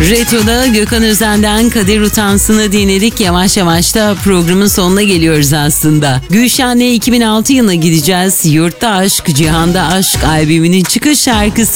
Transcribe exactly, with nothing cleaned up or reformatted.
Retro'da Gökhan Özen'den Kader Utansın'ı dinledik. Yavaş yavaş da programın sonuna geliyoruz aslında. Gülşen'le iki bin altı yılına gideceğiz. Yurtta Aşk, Cihanda Aşk albümünün çıkış şarkısı